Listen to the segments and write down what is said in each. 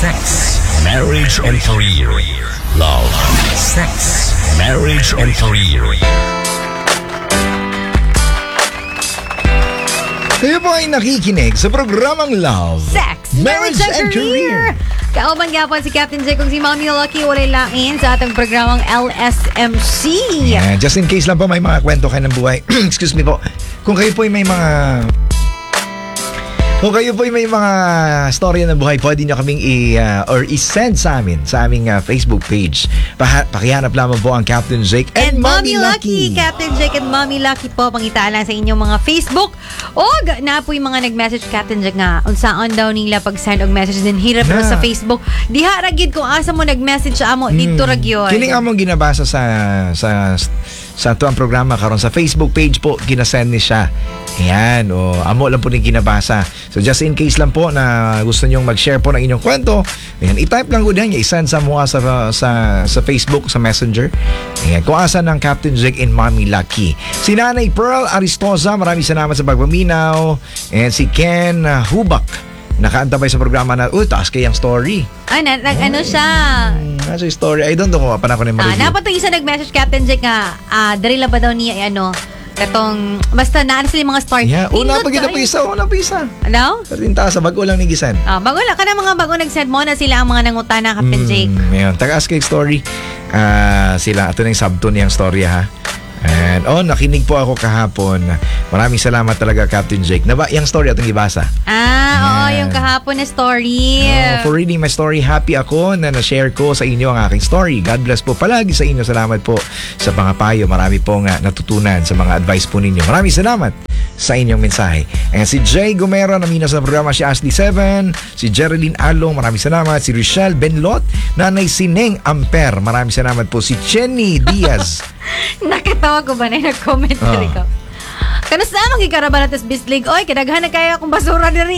Sex, marriage and career. Love, sex, marriage and career. Kayo po ay nakikinig sa programang Love, Sex, Marriage and Career. Kauban nga po si Captain J kung si Mommy Lucky walay lain sa ating programang LSMC. Yeah, just in case lang po may mga kwento kayo ng buhay. Excuse me po. Kung kayo po ay may mga storya ng buhay, pwede nyo kaming i-send sa amin sa aming Facebook page. Pakihanap lamang po ang Captain Jake and Mommy Lucky. Captain Jake and Mommy Lucky po, pangitaan lang sa inyong mga Facebook. O na po yung mga nag-message Captain Jake nga, unsaan daw nila pag-send og message din hirap na sa Facebook. Diha ragid kung asa mo nag-message sa amo, dito ragyon. Kining among ginabasa sa tuwang programa karon sa Facebook page po, ginasend ni siya. Ayan, amo lang po din ginabasa. So just in case lang po na gusto nyong mag-share po ng inyong kwento, ayan, i-type lang ko din, i-send sa mga sa Facebook, sa Messenger. Ayan, kung asan ng Captain Jake and Mommy Lucky. Si Nanay Pearl Aristoza, maraming salamat sa pagpaminaw. And si Ken Hubak, nakaantabay sa programa na, taas kayang story. Ay, ano siya? Nasa story, I don't know kung paano ko na ma-review. Dapat yung isa nag-message Captain Jake nga, darila ba daw niya, katong, basta naan sila yung mga story. Yeah, una pa isa. Ano? Sa bago lang ni Gisan. Bago lang. Kana mga bago nag-send mo na sila ang mga nangutana, Captain Jake. Ngayon, taga-ask kay story. Sila, ito na yung subtone niyang story, ha? And, nakinig po ako kahapon. Maraming salamat talaga, Captain Jake. Yung story atong ibasa. Oo, yung kahapon na story. For reading my story, happy ako na na-share ko sa inyo ang aking story. God bless po palagi sa inyo. Salamat po sa mga payo. Marami pong natutunan sa mga advice po ninyo. Maraming salamat sa inyong mensahe. And si Jay Gomero, namina sa programa, si Ashley 7, si Geraldine Along, maraming salamat. Si Rochelle Benlot, Nanay Sineng Amper, maraming salamat po. Si Chenny Diaz. Nakatawa ko ba na yung nag-comment ko? Kanos na magkikaraban natin sa Bislig? Oy, kadaghan na kaya akong basura diri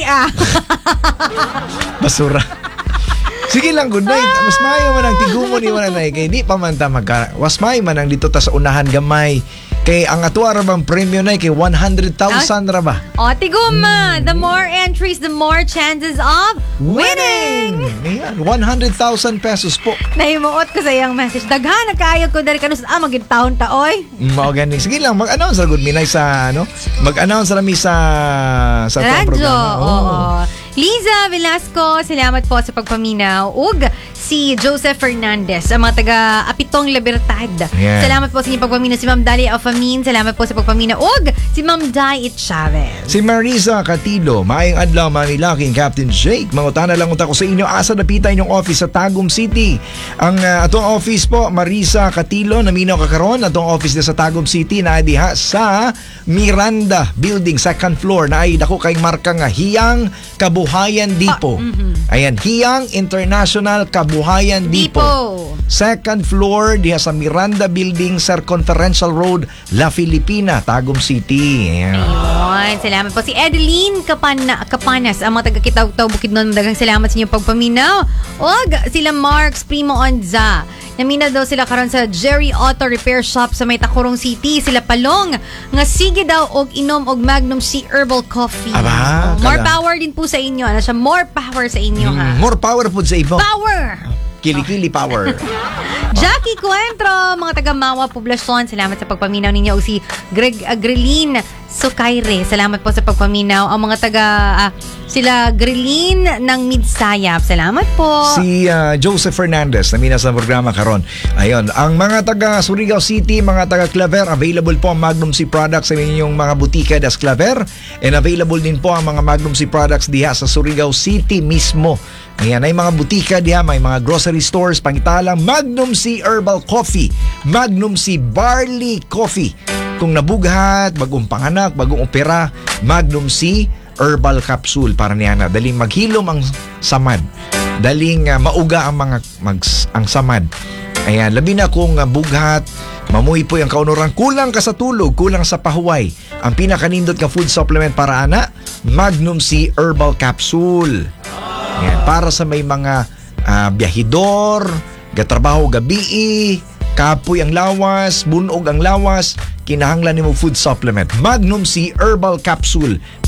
Basura. Sige lang, good night. Mas maayo man ang tigumo ni Wananay. Kay di pa man ta was maayo man ang dito ta sa unahan gamay. Kay ang atua ra bang premyo na kay 100,000 ra ba? Tiguma. The more entries, the more chances of winning. Ayan, 100,000 pesos po. Nahimuot ko sa iyang message. Daghan na kaya ko dari kanus maging taon ta oy. Mao gani. Sige lang, mag-announce ra good minay sa mag-announce ra mi sa programa. Oo. Liza Velasco, salamat po sa pagpaminaw. Ug si Joseph Fernandez, ang mga taga-Apitong Libertad. Yeah. Salamat po sa inyong pagpaminaw. Si Ma'am Dalia Afamin, salamat po sa pagpaminaw. Ug si Ma'am Dai Chavez. Si Marisa Catilo, maayong adlaw Manny Lucky, Captain Jake. Mangutana lang unta ko sa inyo, asa napita inyong office sa Tagum City. Ang atong office po, Marisa Catilo, naminaw kakaron. Atong office na sa Tagum City na diha sa Miranda Building, second floor. Na ay dako kay marka nga Hiyang Kabuhayan Depot. Ayan, Hiyang International Kabuhayan Depot. Second floor diha sa Miranda Building, Circumferential Road, La Filipina, Tagum City. Ayan. Ayun, salamat po. Si Edeline Kapanas, ang mga taga-Kitaw-Taw Bukidnon, daghang salamat sa inyong pagpaminaw. Og sila Marks Primo Onza. Namina daw sila karon sa Jerry Auto Repair Shop sa may Tacorong City. Sila Palong nga sige daw og inom og Magnum C Herbal Coffee. Aba, more power din po sa inyo. Ano siya? More power sa inyo, ha? More power po sa ibo. Power! Kili-kili power. Jackie Cuentro, mga taga-Mawa Poblacion, salamat sa pagpaminaw ninyo. O si Greg Agrelin Sukaire, salamat po sa pagpaminaw. Ang mga sila Grelin ng Midsayap, salamat po. Si Joseph Fernandez, namina sa programa karon. Ayun, ang mga taga Surigao City, mga taga Claver, available po ang Magnum C products sa inyong mga butika das Claver, and available din po ang mga Magnum C products diha sa Surigao City mismo. Ayan, ay mga butika diha, may mga grocery stores, pangitalang Magnum C Herbal Coffee, Magnum C Barley Coffee. Kung nabughat, bagong panganak, bagong opera, Magnum C Herbal Capsule para niya na daling maghilom ang samad, daling mauga ang ang samad. Ayan, labi na kung bughat, mamuhi po yung kaunuran, kulang ka sa tulog, kulang sa pahuway. Ang pinakanindot ka food supplement para ana, Magnum C Herbal Capsule. Ayan, para sa may mga biyahidor, gatrabaho gabi, kapoy ang lawas, bunog ang lawas, kinahanglan nimo food supplement. Magnum C Herbal Capsule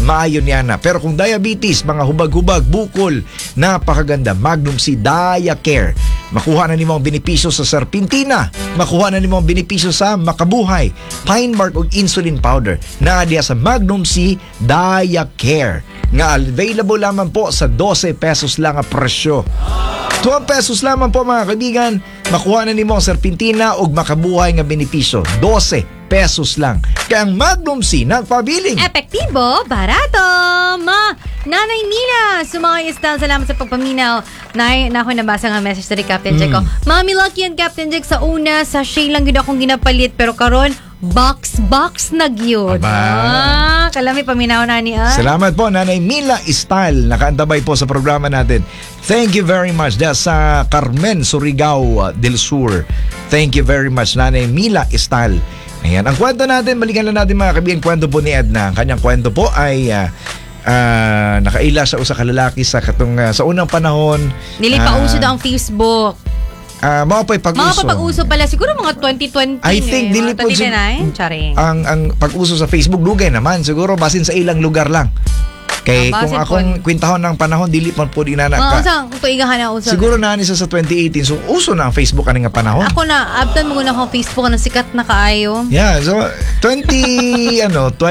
maayon yan na. Pero kung diabetes, mga hubag-hubag, bukol, napakaganda. Magnum C Diacare. Makuha na nimo ang benepisyo sa serpentina. Makuha na nimo ang benepisyo sa makabuhay, pine bark ug insulin powder. Naa diya sa Magnum C Diacare. Nga available lamang po sa 12 pesos lang ang presyo. 12 pesos lamang po mga kaibigan. Makuha na nimo ang serpentina ug makabuhay nga benepisyo. 12 pesos lang. Kaya ang Magnum C nagpabiling. Epektibo, barato. Nanay Nina, sumangay istal, salamat sa pagpaminaw. Na ako nabasa nga message sa Captain Jack ko. Mami Lucky and Captain Jack sa una, sa Shay lang yun akong ginapalit. Pero karon box na gyud. Kalami paminaw na ni Salamat po Nanay Mila Style. Nakaantabay po sa programa natin. Thank you very much. Dahil sa Carmen Surigao del Sur. Thank you very much Nanay Mila Style. Ayan. Ang kwento natin, balikan lang natin mga kaibigan, kwento po ni Edna. Ang kanyang kwento po ay nakaila siya usa ka lalaki sa unang panahon. Dili pa uso daw ang Facebook. Mga pag-uso pala siguro mga 2020. I think dili po charing. Ang pag-uso sa Facebook dugay naman siguro basin sa ilang lugar lang. Kay kung akong kwintahon ng panahon dili man po din na tuigahan na uso. Siguro na sa 2018 so uso na ang Facebook ani nga panahon. Ako na abtan mo na akong Facebook na sikat na kaayo. Yeah, so 2007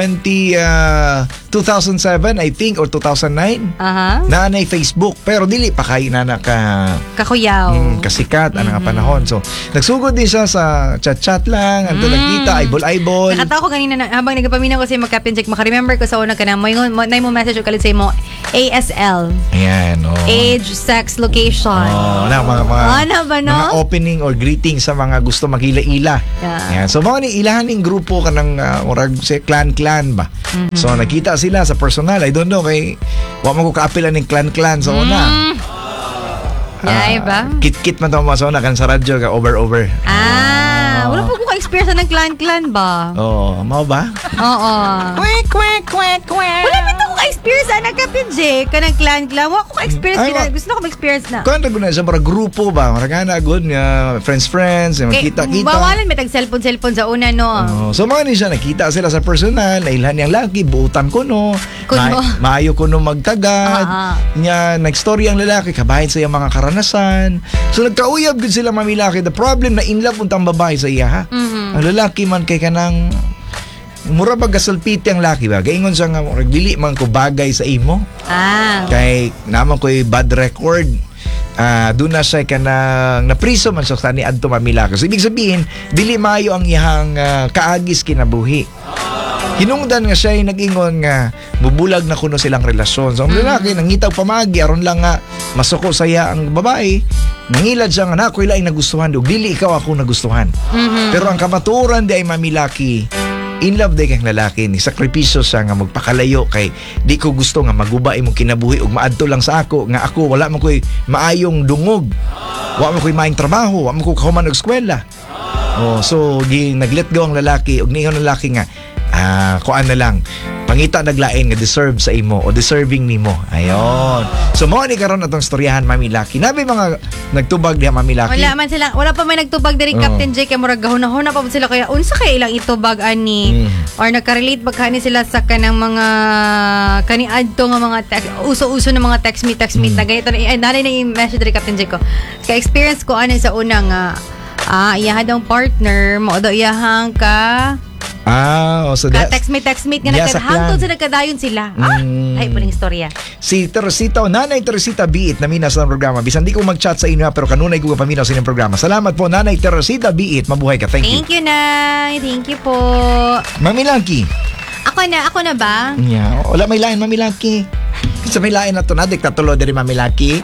I think or 2009. Naanay Facebook pero dili pa kay na kakuyaw. Kasikat ang nga panahon. So nagsugod din siya sa chat lang, anto nagkita eyeball. Nakatawa ko kanina habang nagapaminaw ko sa Captain Jack, maka-remember ko sa una ka na mo message kalit sa mo ASL. Ayan, age, sex, location. Mga opening or greeting sa mga gusto magila-ila. Ayan. So mga ni ilahan ning grupo kanang murag si clan ba. So nakita sila sa personal. I don't know kay wa man ko kaapilan ning clan sa una. Ba? Kit-kit man to mga sona kan sa radyo ka over. Wala po ko ka-experience ng clan ba? Mao ba? Oo. Kwek. Wala pa ko ka-experience na Captain J kanang clan. Wala ko ka-experience. Gusto na ko ma-experience na. Kung na sa mga grupo ba? Marag na good nga friends, kita. Bawalan may tag cellphone sa una no. So mga ni siya nakita sila sa personal, nailhan niyang laki, buutan ko no. Maayo ko no magtagad. Nya nagstorya ang lalaki kabahin sa iyang mga karanasan. So nagkauyab gud sila mamilaki. The problem na in love untang babae sa iya ha. Ang lalaki man kay kanang mura ba gasalpiti ang laki ba? Gaingon siya nga dili man ko bagay sa imo. Kay naman ko'y bad record. Doon na siya kanang napriso man siya sa ni adto mamilaki. So ibig sabihin dili maayo ang iyang kaagis kinabuhi. Hinungdan nga siya ay nag-ingon nga mubulag na kuno silang relasyon. So ang lalaki nangitaw pamagi aron lang nga masuko saya ang babae. Nangilad siya nga nakoy laing nagustuhan ug dili ikaw ako nagustuhan. Pero ang kamatuoran di ay mamilaki. In love day kang lalaki ni sakripisyo siya nga magpakalayo kay di ko gusto nga maguba imong kinabuhi ug maadto lang sa ako nga ako wala man koy maayong dungog. Wala man koy maayong trabaho, wala man ko kahuman og eskwela. So naglet go ang lalaki ug niingon ang lalaki nga kuan na lang pangita naglain nga deserve sa imo o deserving nimo. Ayon. So mo ni karon atong storyahan Mami Lucky. Nabi mga nagtubag diha Mami Lucky. Wala pa may nagtubag diri Captain J kay murag gahuna-huna pa sila kaya unsa kay ilang itubag ani or nagka-relate ba kani sila sa kanang mga kani adto nga mga uso-uso na mga text me na ganito na dali na i-message diri Captain J ko. Kay experience ko ani sa una nga iyahang daw partner mo daw iyahang ka so text me nga hangtod sa nagkadayon sila. Ay puning istorya. Si Teresita, Nanay Teresita Biit namina sa programa. Bisan di ko mag-chat sa inyo pero kanunay ko paminaw sa inyong programa. Salamat po Nanay Teresita Biit. Mabuhay ka. Thank you. Thank you Nay. Thank you po. Mami Lucky. Ako na ba? Yeah. Wala may lain Mami Lucky. Sa may lain na to na diktatulo diri Mami Lucky.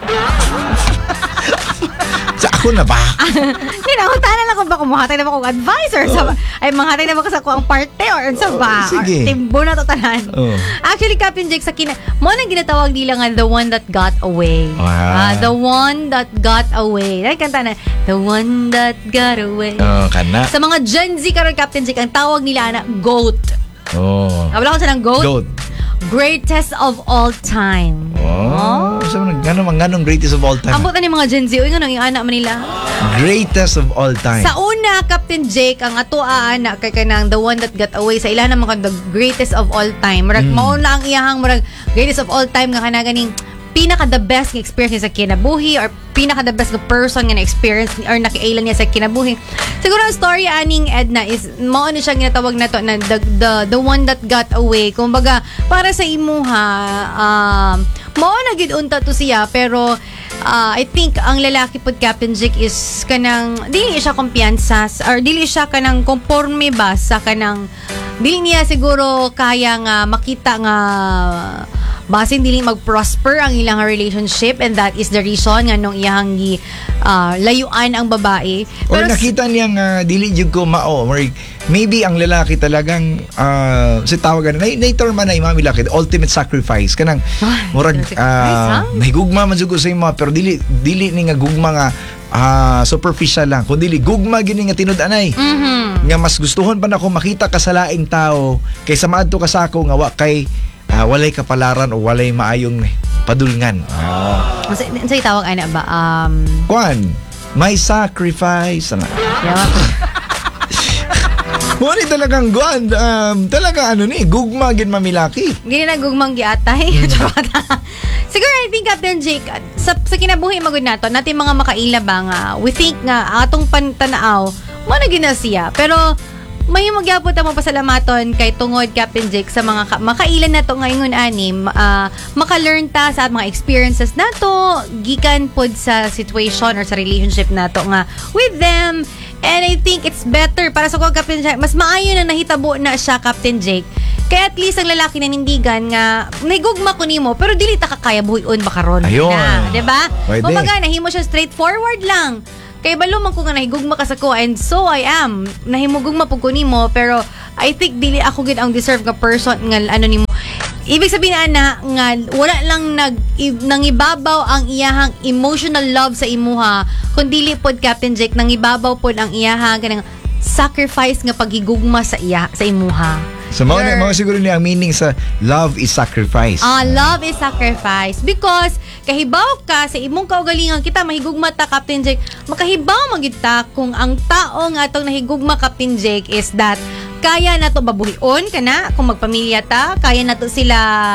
Sa ako na ba? Hinahutanan lang ko ba kumuhatay na ba kong advisor ay manghatay na ba ko sa kuang parte or sa ba? Sige. Timbo na to tanan. Actually, Captain Jake, mo nang ginatawag nila nga the one that got away. The one that got away. Ay, kanta na, the one that got away. Kana. Sa mga Gen Z karon Captain Jake, ang tawag nila na GOAT. Wala ko sa ng GOAT? GOAT. Greatest of all time. So, ganong greatest of all time? Ambot na ni mga Gen Z. Uy, ganong yung anak man nila. Greatest of all time. Sa una Una, Captain Jake, ang atuaan na kay kanang The One That Got Away sa ilan naman the greatest of all time. Murag mauna ang iyahang murag greatest of all time nga kanaganing pinaka the best nga experience niya sa kinabuhi or pinaka the best nga person nga na-experience or nakiailan niya sa kinabuhi. Siguro ang story aning Edna is mao ni siya ginatawag na to na the one that got away. Kumbaga para sa imuha mao na gid unta to siya pero I think ang lalaki pod Captain Jake is kanang dili siya kumpiyansa or dili siya kanang konforme ba sa kanang dili niya siguro kaya nga makita nga basin dili mag-prosper ang ilang relationship and that is the reason nga nung iyang layuan ang babae. Pero nakita niya nga dili jud ko mao. Maybe ang lalaki talagang si tawagan na term man na imami laki ultimate sacrifice kanang murag nahigugma man jud ko sa imo pero dili ni nga gugma nga superficial lang kundi gugma gini nga tinud-anay. Nga mas gustuhon pa nako makita ka sa laing tao kaysa maadto ka sa ako nga wa kay walay kapalaran o walay maayong padulngan. Sa tawag ana ba? Kwan, may sacrifice. Wala talagang guan. Talaga gugma gin mamilaki. Gini na gugmang giatay. Siguro I think Captain Jake sa kinabuhi magud nato natin mga makaila ba nga we think nga atong pantanaaw mo na gina siya pero may magyapon ta mo pasalamaton kay tungod Captain Jake sa mga makailan nato ngayon anim maka-learn ta sa mga experiences nato gikan pod sa situation or sa relationship nato nga with them and I think it's better para sa ko Captain Jake mas maayo na nahitabo na siya Captain Jake kaya at least ang lalaki na nindigan nga nahigugma ko nimo pero dili ta kakaya buhion bakaron na, 'di ba? Kumbaga nahimo siya straightforward lang. Kay balo man ko nga nahigugma ka sa ko and so I am. Nahimugugma pug ko nimo pero I think dili ako gid ang deserve nga person nga nimo. Ibig sabihin na nga wala lang nangibabaw ang iyahang emotional love sa imuha kundi pod Captain Jake nangibabaw pod ang iyahang kanang sacrifice nga paghigugma sa imuha. So, mga siguro niya ang meaning sa love is sacrifice. Love is sacrifice. Because, kahibaw ka sa imong kaugalingan kita, mahigugma ta, Captain Jake, makahibaw magita kung ang tao nga itong nahigugma, Captain Jake, is that kaya na to babuhion ka na, kung magpamilya ta, kaya na to sila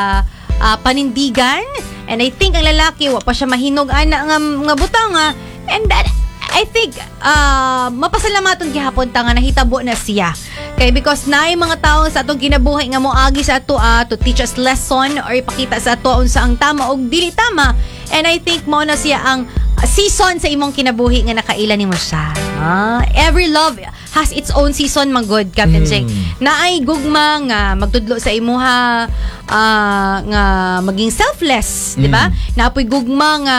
panindigan. And I think ang lalaki, wa pa siya mahinog nga butang nga. And that, I think, mapasalamaton gihapon ta nga nahitabo na siya. Kaya because naay mga tao sa atong kinabuhi nga moagi sa ato to teach us lesson or ipakita sa ato unsa ang tama o dili tama. And I think mo na siya ang season sa imong kinabuhi nga nakaila nimo siya. Every love has its own season man good Captain Jake. Naay gugma nga magtudlo sa imuha nga maging selfless, di ba? Naapoy gugma nga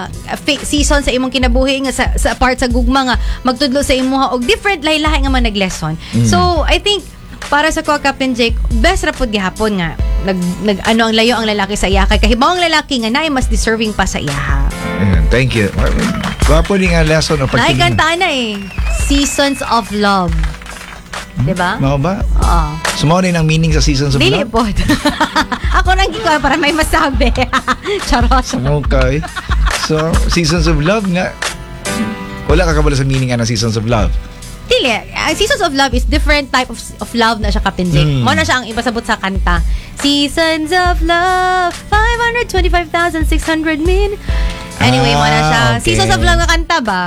season sa imong kinabuhi nga sa part sa gugma nga magtudlo sa imuha og different lahi-lahi nga man nag-lesson. So, I think para sa ko Captain Jake, best ra pud gihapon nga nag ang layo ang lalaki sa iya kay kahibaw ang lalaki nga naay mas deserving pa sa iya. Thank you. Gwapo din nga lesson o pagtingin. Naikanta na Seasons of Love. Diba? Mao ba? Sumaw rin ang meaning sa Seasons of Dili Love? po. Ako nang giko para may masabi. Charot. Okay. So, Seasons of Love nga. Wala ka kabalo sa meaning nga ng Seasons of Love. Dili. Seasons of Love is different type of love na siya Captain Jake. Mo na siya ang ipasabot sa kanta. Seasons of Love 525,600 min. Anyway, mo na siya. Okay. Seasons of Love nga kanta ba?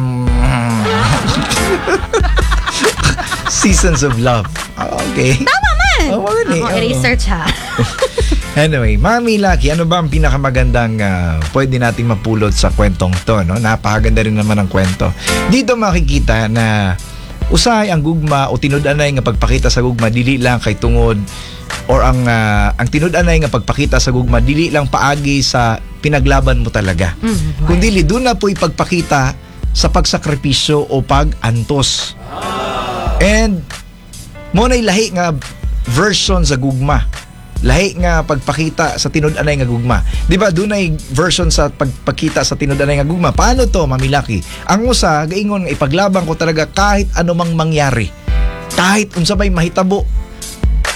Seasons of Love. Okay. Tama man. I-research ha. Anyway, Mami Lucky, ano ba ang pinakamagandang pwede nating mapulot sa kwentong to? No? Napakaganda rin naman ang kwento. Dito makikita na usahay ang gugma o tinud-anay nga pagpakita sa gugma dili lang kay tungod or ang tinud-anay nga pagpakita sa gugma dili lang paagi sa pinaglaban mo talaga. Kundi doon na po ipagpakita sa pagsakripisyo o pag-antos. And mo na'y lahi nga version sa gugma. Lahi nga pagpakita sa tinud-anay nga gugma. Di ba doon ay version sa pagpakita sa tinud-anay nga gugma. Paano to, Mami Lucky? Ang usa gaingon ipaglaban ko talaga kahit anumang mangyari. Kahit unsa may mahitabo.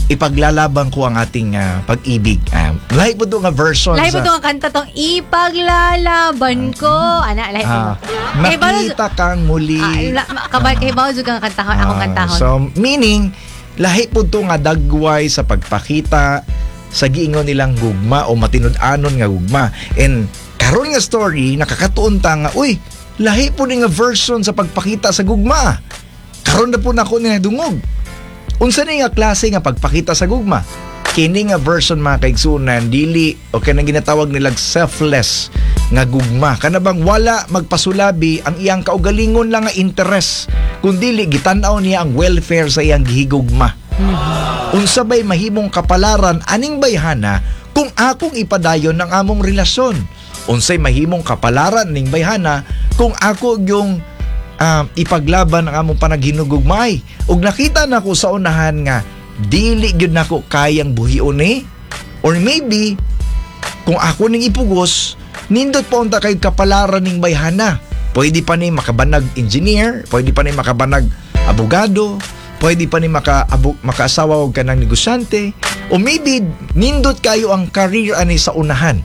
ipaglalaban ko ang ating pag-ibig. Lahi po ito nga version Lahi po ito ang kanta tong ipaglalaban ko. Ana, lahi po. Makita kang muli. Kay Bawal kang kantahon, akong kantahon. So, meaning, lahi po ito nga dagway sa pagpakita sa giingon nilang gugma o matinud-anon nga gugma. And karon nga story, nakakatuon ta nga, uy, lahi po ni nga version sa pagpakita sa gugma. Karon na po na ako niya dungog. Unsa ni nga klase nga pagpakita sa gugma? Kini nga version mga kaigsunan, dili o kanang ginatawag nilang selfless nga gugma. Kana bang wala magpasulabi ang iyang kaugalingon lang nga interest, kundi gitan-aw niya ang welfare sa iyang gihigugma. Unsa bay mahimong kapalaran aning bayhana kung akong ipadayon ang among relasyon? Unsay mahimong kapalaran ning bayhana kung ako yung ipaglaban ang among panaghinugugmay? Ug nakita nako sa unahan nga dili gyud nako kayang buhion ni, or maybe kung ako ning ipugos nindot pa unta kay kapalaran ning bayhana. Pwede pa ni makabanag engineer, pwede pa ni makabanag abogado, pwede pa ni makaasawa og kanang negosyante, o maybe nindot kayo ang career ani sa unahan.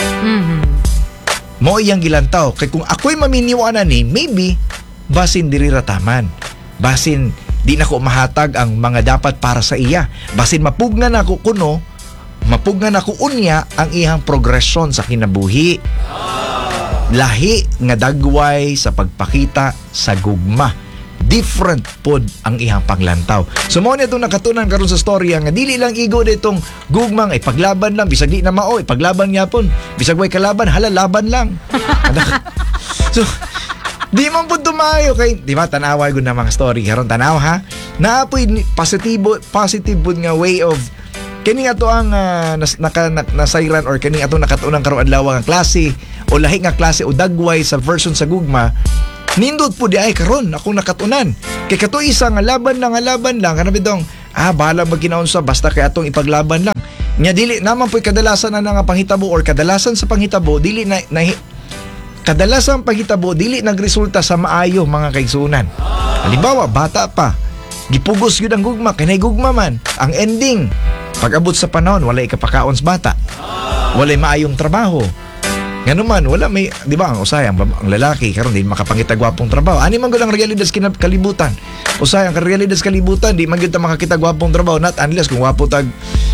Mo iyang gilantaw kay kung ako'y maminiwanan ni, maybe basin diri rataman, basin di nako mahatag ang mga dapat para sa iya, basin mapugnan ako kuno, mapugnan ako unya ang iyang progresyon sa kinabuhi. Lahi nga dagway sa pagpakita sa gugma, different pod ang iyang panglantaw. So mo nito nakatunan karon sa storya nga dili lang igo ditong gugmang ay paglaban lang, bisag di na mao paglaban gyapon, bisag way kalaban hala laban lang. So di man pud tumayo kay di ba tan-awa gud na mga story karon, tanaw ha, naapoy positive pud nga way of kini ato ang nasayran or kini ato nakatunan karon adlaw nga klase o lahi nga klase o dagway sa version sa gugma. Nindot po di ay karon akong nakatunan kay kato isa nga laban lang kana bidong bahala magkinaunsa basta kay atong ipaglaban lang nya, dili naman po'y kadalasan na nga panghitabo or kadalasan sa panghitabo dili na kadalasan panghitabo dili nagresulta sa maayo mga kaigsunan. Halimbawa bata pa gipugos gyud ang gugma kay nay gugma man ang ending pag-abot sa panahon walay kapakaon sa bata, walay maayong trabaho. Ngano man wala may di ba ang usay ang lalaki karon di makapangita-gwapong trabaho. Ani man gud ang realidad sa kalibutan. Usay ang realidad sa kalibutan di man gyud ta makakita gwapong trabaho, not unless kung wapo tag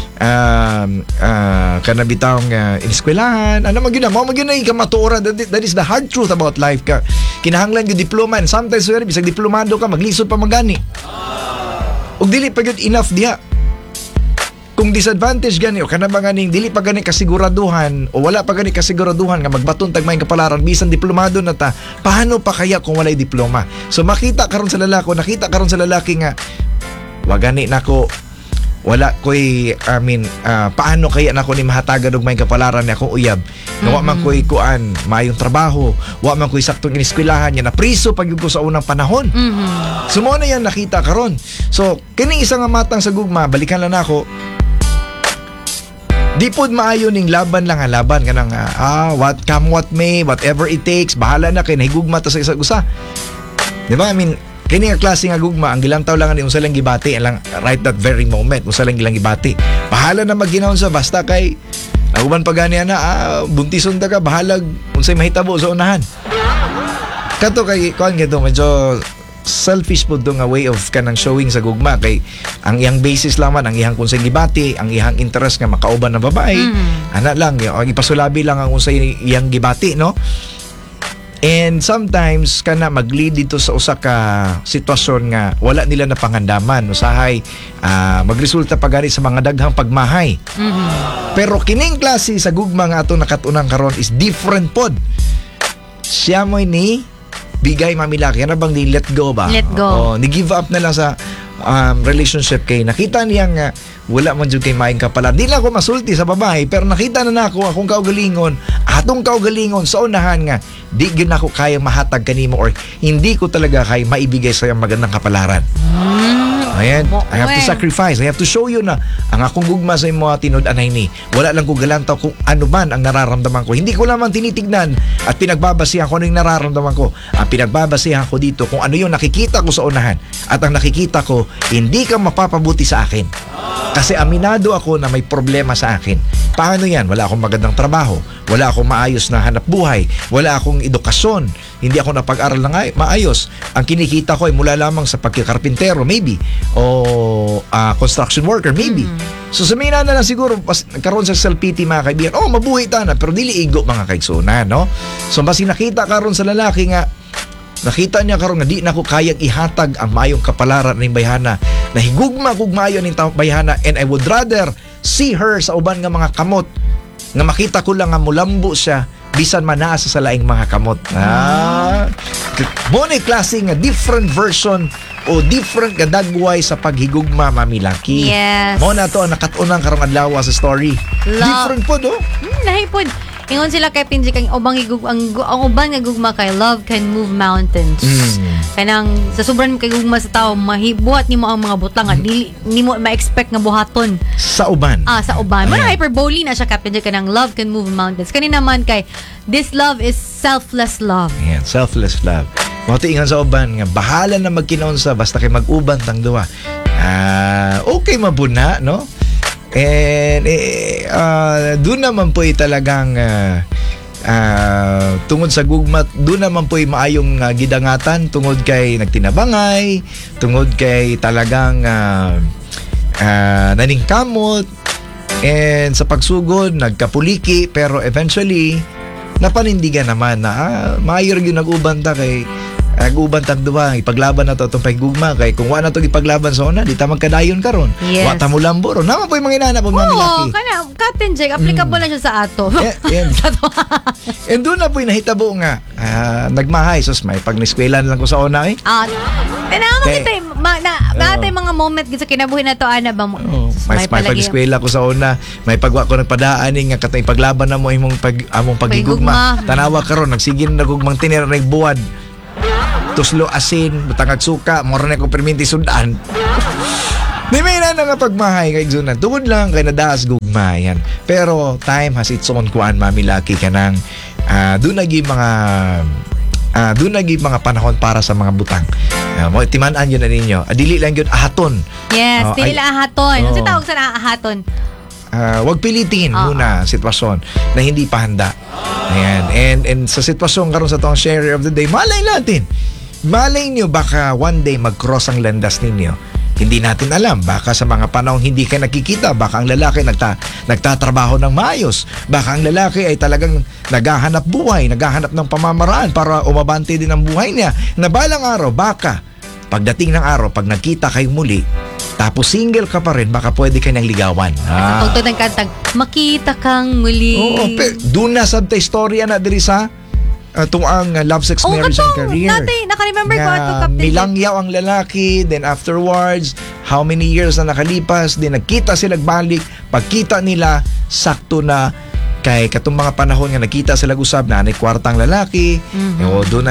kanabitang ineskwelahan. Ano man gyud mo gyud na ikamatuora. That is the hard truth about life. Kinahanglan gyud diploma, and sometimes very bisag diplomado ka maglisod pa magani. Ug dili pa gyud enough diha. Kung disadvantage gani o kana ba ganing dili pa gani kasiguraduhan o wala pa gani kasiguraduhan nga magbaton tag maayong kapalaran bisan diplomado na ta, paano pa kaya kung walay diploma? So nakita karon sa lalaki nga wa gani nako wala koy paano kaya nako ni mahatagan og maayong kapalaran ni akong uyab nga wa man koy kuan maayong trabaho, wa man koy saktong ineskwelahan nya na priso pag ko sa unang panahon. So mo na yan nakita karon. So kining isa nga matang sa gugma, balikan lang nako. Di pod maayo ning laban lang nga laban kanang what come what may, whatever it takes, bahala na kay nahigugma ta sa isa usa. Di ba? I mean, kini nga klase nga gugma ang gilantaw lang ni unsa lang gibati lang right that very moment, unsa lang gilang gibati. Bahala na magginahon sa basta kay uban pa gani na buntison ta ka bahalag unsay mahitabo sa unahan. Kato kay kuan gito medyo selfish po nga way of kanang showing sa gugma kay ang iyang basis laman ang iyang kunsay gibati, ang iyang interest nga makauban na babae, ana lang ang ipasulabi lang ang unsay iyang gibati, no? And sometimes kana mag-lead dito sa usa ka sitwasyon nga wala nila na pangandaman, usahay magresulta pa gani sa mga daghang pagmahay. Pero kining klase sa gugma nga ato nakatunan karon is different pod. Siya mo ni bigay mamilaki na bang ni let go ba? Let go. Ni give up na lang sa relationship kay nakita niya nga wala man jud kay maayong kapalan. Di na ako masulti sa babae pero nakita na nako akong kaugalingon, atong kaugalingon sa unahan nga di gyud nako kaya mahatag kanimo or hindi ko talaga kay maibigay sa magandang kapalaran. Ayan, I have to sacrifice. I have to show you na ang akong gugma sa imo tinud-anay ni. Wala lang ko galantaw kung ano man ang nararamdaman ko. Hindi ko lamang tinitignan at pinagbabasihan ko ano yung nararamdaman ko. Ang pinagbabasihan ko dito kung ano yung nakikita ko sa unahan. At ang nakikita ko, hindi ka mapapabuti sa akin. Kasi aminado ako na may problema sa akin. Paano yan? Wala akong magandang trabaho. Wala akong maayos na hanap buhay. Wala akong edukasyon. Hindi ako napag-aral na maayos. Ang kinikita ko ay mula lamang sa pagkikarpintero, maybe. O construction worker, maybe. So sabihin na lang siguro, karon sa self-pity mga kaibigan, mabuhay ta na, pero dili igo mga kaigsunan, no? So basi nakita karon sa lalaki nga, nakita niya karon nga di na ko kayang ihatag ang mayong kapalaran ning bayhana. Nahigugma kog maayo ning bayhana, and I would rather see her sa uban nga mga kamot nga makita ko lang nga mulambo siya bisan man naa sa laing mga kamot. Mo ni klase nga different version o different kadagway sa paghigugma, Mami Lucky. Yes. Mo na to ang nakatunang karong adlaw sa story. Different po do. Lahi po. Ingon sila kay Pinjik ang ubang ang uban nga gugma kay love can move mountains. Kanang sa sobrang kay gugma sa tao mahibuhat nimo ang mga butang nga dili nimo ma-expect nga buhaton sa uban. Sa uban. Mo hyperbole na siya kay Pinjik kanang love can move mountains. Kani naman kay this love is selfless love. Yeah, selfless love. Mo ingon sa uban nga bahala na magkinaunsa basta kay mag-uban tang duwa. Okay mabuna, no? And doon naman po talagang tungod sa gugma, doon naman po maayong gidangatan tungod kay nagtinabangay, tungod kay talagang naningkamot, and sa pagsugod nagkapuliki, pero eventually napanindigan naman na maayo rin yung nag-ubanta kay nag-ubantag duwa, ipaglaban na to itong paggugma kay kung wala na itong ipaglaban sa una, di ta magkadayon karon. Yes. Wata mo lamboro. Naman po yung mga inana po mga laki. Kana Captain Jake, applicable na siya sa ato. And doon na po yung nahitabo nga, nagmahay, sus may pag-niskwela lang ko sa una eh. Natay mga moment sa kinabuhi na to, ana ba mo? May pag-eskwela ko sa una, may pagwa ko nagpadaaning nga katay paglaban na mo among paghigugma. Tanawa karon nagsigin na gugmang tinira na buwad. Tuslo asin, butangag suka, mora na ko perminti sudan. Di may na nga pagmahay kay Igsunan. Tungod lang kay nadaas gugma yan. Pero time has its own kuan, Mami Lucky, kanang doon naging mga panahon para sa mga butang. Timan-an yun na ninyo. Dili lang yun ahaton. Yes, dili lang ahaton. Ano tawag sa ahaton? Wag pilitin muna sitwasyon na hindi pa handa. Ayan. And sa sitwasyon karon sa tong share of the day, malay natin. Malay nyo baka one day mag-cross ang landas ninyo. Hindi natin alam. Baka sa mga panahong hindi ka nakikita, baka ang lalaki nagtatrabaho ng maayos. Baka ang lalaki ay talagang naghahanap buhay, naghahanap ng pamamaraan para umabante din ang buhay niya. Na balang araw, baka pagdating ng araw, pag nagkita kayo muli, tapos single ka pa rin, baka pwede ka nang ligawan. Tugtog ng kantang, makita kang muli. Oo, doon na sa istorya na diri sa ang love, sex, marriage, and career. Naka-remember ko ito, Captain. Milangyaw ang lalaki, then afterwards, how many years na nakalipas, then nagkita sila balik, pagkita nila, sakto na kay katong mga panahon nga nakita sila usab na nay kwartang lalaki, o doon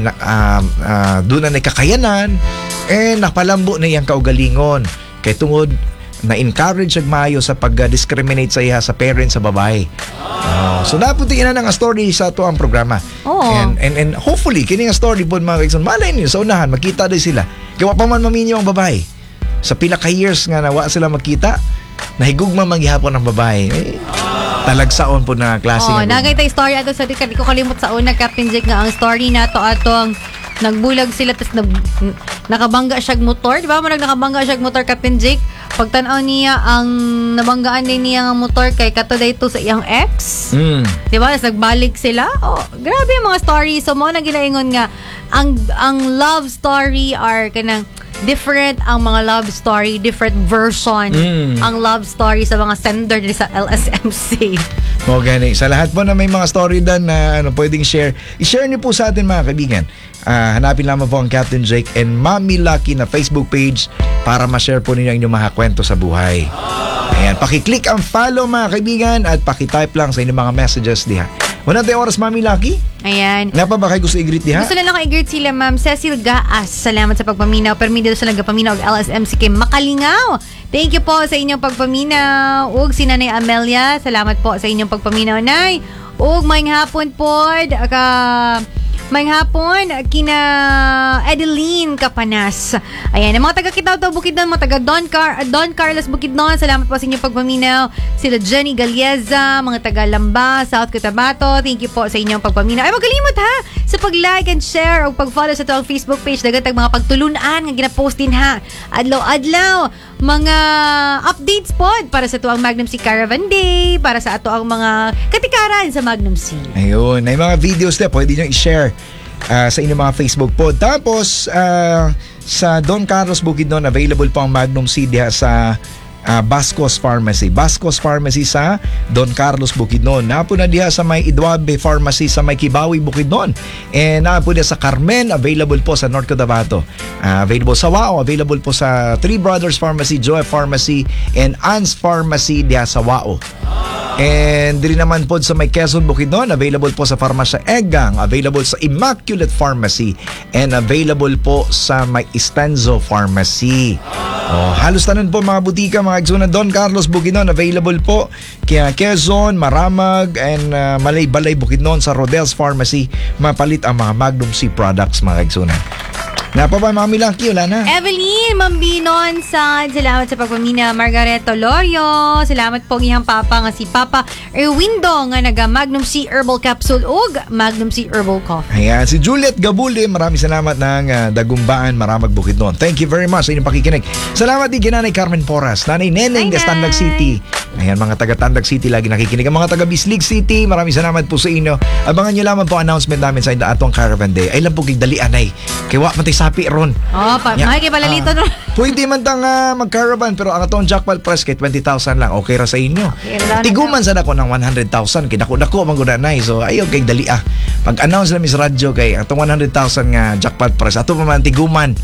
na nay kakayanan, napalambo na iyang kaugalingon kay tungod na-encourage ag maayo sa pag-discriminate sa iya sa parents sa babae. So dapat ina nga story sa to ang programa. And hopefully kini nga story pod mga kaigsoon malay niyo sa unahan makita din sila. Kaya wa pa man maminyo ang babae. Sa pila ka years nga nawa sila magkita, nahigugma manggihapon ang babae. Talagsaon po na klase nga. Nagay tay story ato sa di ko kalimot sa una, Captain Jake, nga ang story nato atong nagbulag sila tapos nakabangga siyag motor, di ba? Nakabangga siyag motor, Captain Jake. Pagtanaw niya ang nabanggaan din niya ang motor kay kato dayto sa iyang ex. Di ba? Nagbalik sila. Grabe ang mga story. So mo na ginaingon nga ang love story are kanang different ang mga love story, different version ang love story sa mga sender sa LSMC. O gani, sa lahat po na may mga story dan na pwedeng share, i-share niyo po sa atin mga kaibigan. Hanapin lamang po ang Captain Jake and Mami Lucky na Facebook page para ma-share po ninyo ang inyong mga kwento sa buhay. Ayan, pakiclick ang follow mga kaibigan at pakitype lang sa inyong mga messages diha. Wala tayong oras, Mami Lucky? Ayan. Nga pa ba kayo gusto i-greet diha? Gusto lang ako i-greet sila, Ma'am Cecil Gaas. Salamat sa pagpaminaw. Permido sa nagapaminaw og LSMC kay Makalingaw. Thank you po sa inyong pagpaminaw. Ug si Nanay Amelia, salamat po sa inyong pagpaminaw, Nay. Ug maayong hapon po. May hapon, kina Adeline Kapanas. Ayan, ang mga taga Kitaw-Taw Bukidnon, mga taga Don Carlos Bukidnon, salamat po sa inyong pagpaminaw. Sila Jenny Galieza, mga taga Lamba, South Cotabato, thank you po sa inyong pagpaminaw. Ay, magalimot ha sa pag-like and share o pag-follow sa itong Facebook page. Dagatag mga pagtulunan nga ginapost din ha. Adlaw-adlaw, mga updates po para sa tuang Magnum C Caravan Day, para sa ato ang mga katikaran sa Magnum C. Ayun, may mga videos na pwede nyo i-share sa inyong mga Facebook po. Tapos, sa Don Carlos Bukidnon, available po ang Magnum C diha sa Bascos Pharmacy. Bascos Pharmacy sa Don Carlos Bukidnon. Napo na diha sa may Idwabe Pharmacy sa may Kibawi Bukidnon. And napo diha sa Carmen, available po sa North Cotabato. Available sa Wao, available po sa Three Brothers Pharmacy, Joy Pharmacy, and Ann's Pharmacy diha sa Wao. And dili naman po sa may Quezon Bukidnon, available po sa Farmasya Egang, available sa Immaculate Pharmacy, and available po sa may Estanzo Pharmacy. Halos tanan po mga butika, mga Igsoon Don Carlos Bukidnon, available po kaya Quezon, Maramag, and Malay-Balay Bukidnon sa Rodel's Pharmacy. Mapalit ang mga Magnum C products, mga Igsoon. Napapa, Mami Lucky, wala na. Evelyn Mambinon, salamat sa pagpamina. Margaret Tolorio, salamat po ngihang papa nga si Papa Erwindo nga naga Magnum C Herbal Capsule ug Magnum C Herbal Coffee. Ayan, si Juliet Gabuli, maraming salamat ng Dagumbaan, Maramag Bukidnon. Thank you very much sa inyong pakikinig. Salamat din kay Nanay Carmen Porras, Nanay Neneng sa Tandag City. Ayan, mga taga Tandag City lagi nakikinig. Ang mga taga Bislig City, maraming salamat po sa inyo. Abangan nyo lamang po announcement namin sa atong Caravan Day. Ay lang po kay Dalianay. Kay wa matay sapi ron. Kay palalito ron. Pwede man tang mag-caravan, pero ang atong jackpot price kay 20,000 lang. Okay ra sa inyo. Tiguman sa dako ng 100,000 kay dako mangunanay. So ayo kay Dalia. Pag-announce namin sa radyo kay atong 100,000 nga jackpot price ato pa man tiguman.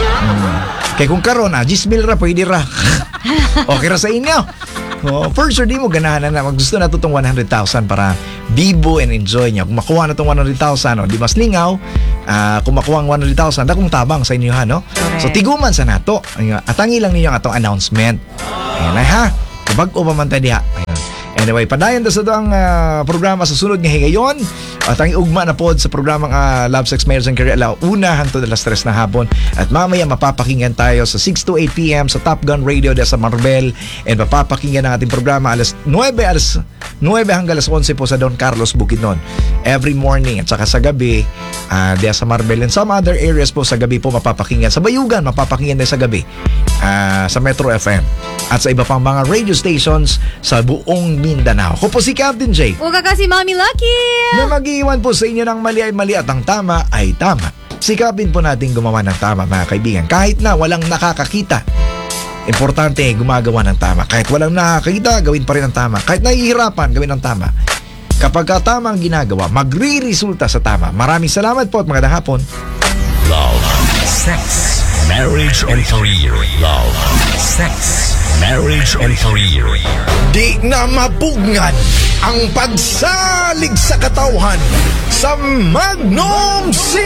Kay kung karon 10,000 ra pwede ra. Okay ra sa inyo. For sure, di mo ganahan na gusto na itong 100,000 para bibo and enjoy nyo. Kung makuha na itong 100,000, di mas lingaw. Kung makuha ang 100,000, dakong tabang sa inyo, ha, no? Correct. So, tiguman sa nato. Atangi lang ninyo ang atong announcement. Ayan na, ha? Kabag-o pa man tayo diha. Ayan. Anyway, padayon na sa itong programa sa sunod nga higayon. At ang iugma na pod sa programang Love, Sex, Marriage, and Career. Una hangtod alas 3 na hapon. At mamaya mapapakinggan tayo sa 6 to 8 p.m. sa Top Gun Radio sa Marbel. And mapapakinggan ang ating programa alas 9 hanggang alas 11 po sa Don Carlos Bukidnon. Every morning at saka sa gabi sa Marbel. And some other areas po sa gabi po mapapakinggan. Sa Bayugan mapapakinggan din sa gabi sa Metro FM. At sa iba pang mga radio stations sa buong Mindanao. Ako po si Captain J. Uga kasi Mami Lucky. Na mag-iwan po sa inyo ng mali ay mali at ang tama ay tama. Sikapin po natin gumawa ng tama, mga kaibigan. Kahit na walang nakakakita, importante gumagawa ng tama. Kahit walang nakakakita, gawin pa rin ang tama. Kahit nahihirapan, gawin ang tama. Kapag tama ang ginagawa, magre-resulta sa tama. Maraming salamat po at magandang hapon. Love, sex, marriage, and career. Love, sex, marriage, and career. Di na mapugnan ang pagsalig sa katauhan sa Magnum C.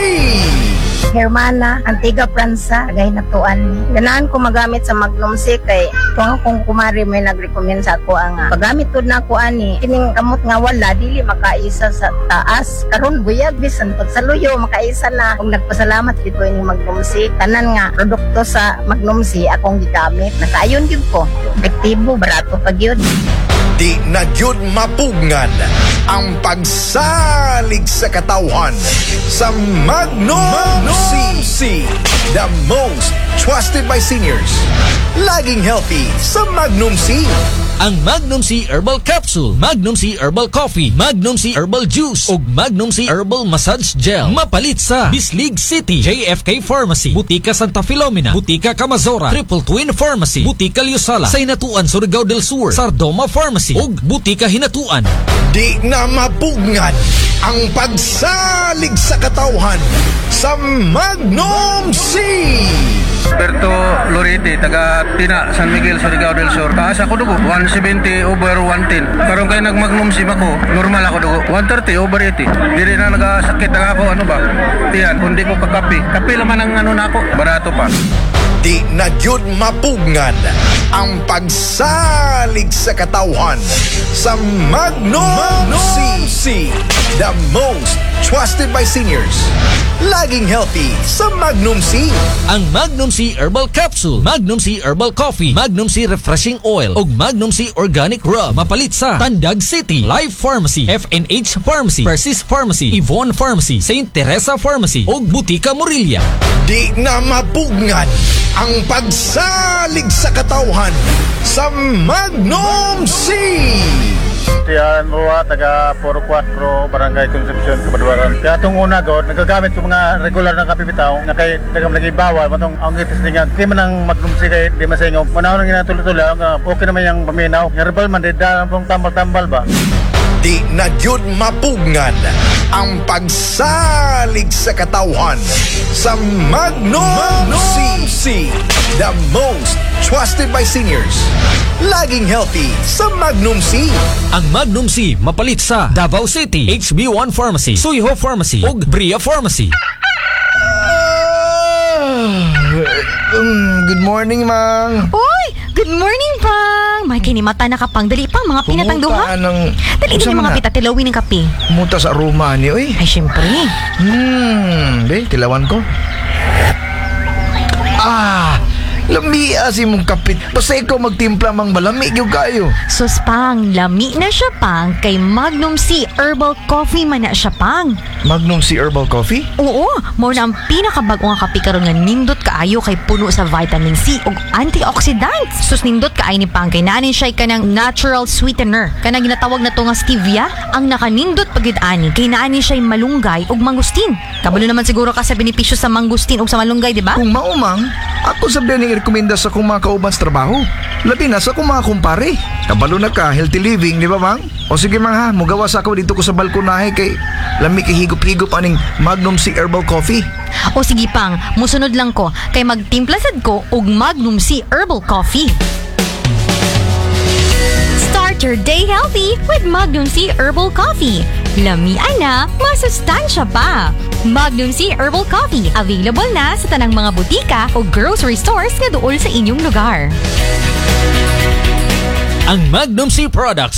Hermana, Antigua Pranza, gahinatuan ni. Ganaan ko magamit sa Magnum C kay kung akong kumari may nag-recommend sa ako ang paggamit to na ako ani. Kining kamot nga wala, dili makaisa sa taas. Karon buyag bisan pagsaluyo makaisa na. Kung nagpasalamat dito ini Magnum C, tanan nga produkto sa Magnum C akong gigamit. Nakaayon gyud ko. Epektibo, barato pa gyud. Di na yun mapugnan ang pagsalig sa katauhan sa Magnum C. The most trusted by seniors. Laging healthy sa Magnum C. Ang Magnum C Herbal Capsule, Magnum C Herbal Coffee, Magnum C Herbal Juice ug Magnum C Herbal Massage Gel mapalit sa Bislig City, JFK Pharmacy, Butika Santa Filomena, Butika Camazora, Triple Twin Pharmacy, Butika Liusala, sa Hinatuan Surigao del Sur, Sardoma Pharmacy ug Butika Hinatuan. Di na mapugnan ang pagsalig sa katauhan sa Magnum C. Berto Lorete, taga Tina, San Miguel, Surigao del Sur. Taas ako dugo, 170 over 110. Karon kay nagmagnum sim ako, normal ako dugo, 130 over 80. Dili na nagasakit na ako, ano ba? Tiyan, kundi ko kakapi. Kapi laman ang ano na ako, barato pa. Di na gyud mapugngan ang pagsalig sa katawhan sa Magnum C. The most trusted by seniors. Laging healthy sa Magnum C. Ang Magnum C Herbal Capsule, Magnum C Herbal Coffee, Magnum C Refreshing Oil, ug Magnum C Organic Rub mapalit sa Tandag City, Life Pharmacy, FNH Pharmacy, Persis Pharmacy, Yvonne Pharmacy, St. Teresa Pharmacy, ug Butika Morelia. Di na mapugngan ang pagsalig sa katawhan sa Magnum C. Tiyan Rua, taga Poro 4, Barangay Concepcion, Kabaduaran. Kaya itong una God, nagagamit ko mga regular na kapibitaw na kay nagibawal, matong ang itisningan. Di man ang magnumsi kay di masingog. Manahon ang ginatulog-tulog, okay naman yung paminaw. Herbal man, di dahil pong tambal-tambal ba? Di na gyud mapugngan ang pagsalig sa katawhan sa Magnum C. The most trusted by seniors. Laging healthy sa Magnum C. Ang Magnum C mapalit sa Davao City, HB1 Pharmacy, Suiho Pharmacy, ug Bria Pharmacy. Good morning, Mang. Uy! Good morning, Pang! May kinimata na kapang. Dali pang, mga pinatang duha. Dali din yung mga pitatilawin ng kape. Muta sa aroma ni, oy. Ay, syempre. Tilawan ko. Lamia si mong kapit. Basta ikaw magtimpla mang malami yung kayo. Sus, Pang, lami na siya, Pang. Kay Magnum C Herbal Coffee man na siya, Pang. Magnum C Herbal Coffee? Oo, mo na ang pinakabagong nga kape karon nga nindot kaayo kay puno sa vitamin C ug antioxidants. Sus, nindot kaay ni Pang kay naanin siya kanang natural sweetener. Kanang ginatawag na to nga stevia, ang nakanindot pagid ani kay naanin siya malunggay ug mangustin. Kabalo naman siguro ka sa benepisyo sa mangustin ug sa malunggay, di ba? Kung maumang, ako sabihin ni rekomenda sa kong mga kauban sa trabaho. Labi na sa kong mga kumpare. Kabalo na ka, healthy living, di ba, Mang? O sige, Mang, ha, mugawa sa ako dito ko sa balkonahe kay lami kay higop-higop aning Magnum C Herbal Coffee. O sige, Pang, musunod lang ko kay magtimpla sad ko og Magnum C Herbal Coffee. Start your day healthy with Magnum C Herbal Coffee. Lamian na, masustansya pa. Magnum C Herbal Coffee, available na sa tanang mga butika o grocery stores nga duol sa inyong lugar. Ang Magnum C products